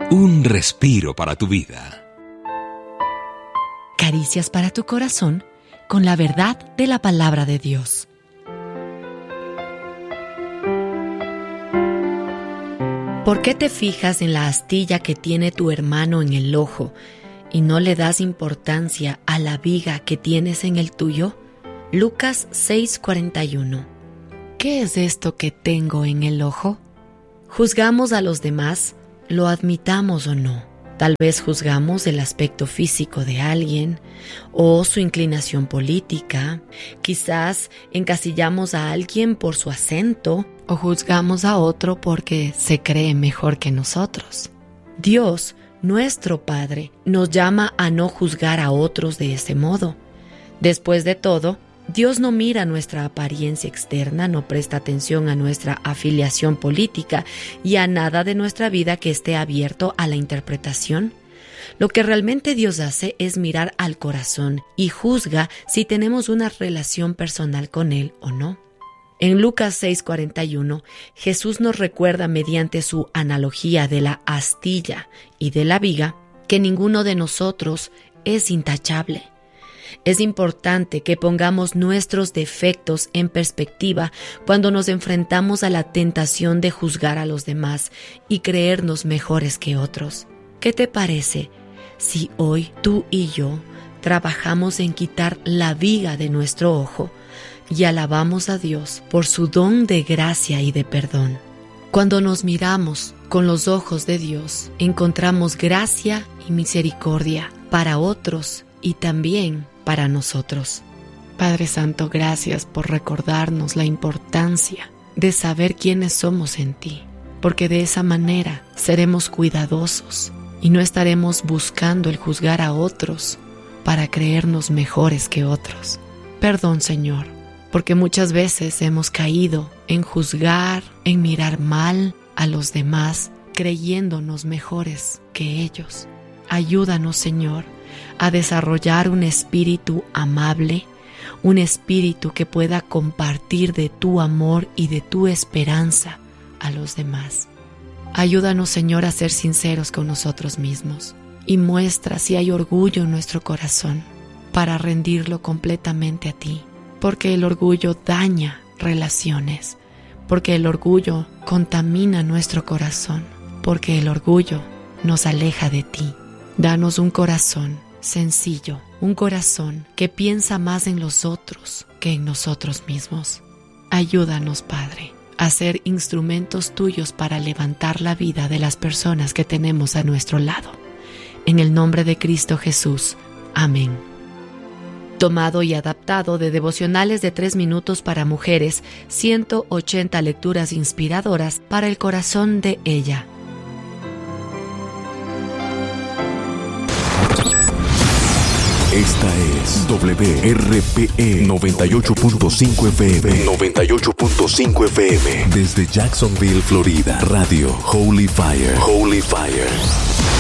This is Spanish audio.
Un respiro para tu vida. Caricias para tu corazón con la verdad de la palabra de Dios. ¿Por qué te fijas en la astilla que tiene tu hermano en el ojo y no le das importancia a la viga que tienes en el tuyo? Lucas 6:41. ¿Qué es esto que tengo en el ojo? ¿Juzgamos a los demás, lo admitamos o no? Tal vez juzgamos el aspecto físico de alguien o su inclinación política. Quizás encasillamos a alguien por su acento o juzgamos a otro porque se cree mejor que nosotros. Dios, nuestro Padre, nos llama a no juzgar a otros de ese modo. Después de todo, Dios no mira nuestra apariencia externa, no presta atención a nuestra afiliación política y a nada de nuestra vida que esté abierto a la interpretación. Lo que realmente Dios hace es mirar al corazón y juzga si tenemos una relación personal con Él o no. En Lucas 6:41, Jesús nos recuerda mediante su analogía de la astilla y de la viga que ninguno de nosotros es intachable. Es importante que pongamos nuestros defectos en perspectiva cuando nos enfrentamos a la tentación de juzgar a los demás y creernos mejores que otros. ¿Qué te parece si hoy tú y yo trabajamos en quitar la viga de nuestro ojo y alabamos a Dios por su don de gracia y de perdón? Cuando nos miramos con los ojos de Dios, encontramos gracia y misericordia para otros y también para nosotros. Padre Santo, gracias por recordarnos la importancia de saber quiénes somos en ti, porque de esa manera seremos cuidadosos y no estaremos buscando el juzgar a otros para creernos mejores que otros. Perdón, Señor, porque muchas veces hemos caído en juzgar, en mirar mal a los demás, creyéndonos mejores que ellos. Ayúdanos, Señor, a desarrollar un espíritu amable, un espíritu que pueda compartir de tu amor y de tu esperanza a los demás. Ayúdanos, Señor, a ser sinceros con nosotros mismos y muestra si hay orgullo en nuestro corazón para rendirlo completamente a ti, porque el orgullo daña relaciones, porque el orgullo contamina nuestro corazón, porque el orgullo nos aleja de ti. Danos un corazón sencillo, un corazón que piensa más en los otros que en nosotros mismos. Ayúdanos, Padre, a ser instrumentos tuyos para levantar la vida de las personas que tenemos a nuestro lado. En el nombre de Cristo Jesús. Amén. Tomado y adaptado de Devocionales de 3 minutos para mujeres, 180 lecturas inspiradoras para el corazón de ella. Esta es WRPE 98.5 FM. 98.5 FM. Desde Jacksonville, Florida. Radio Holy Fire. Holy Fire.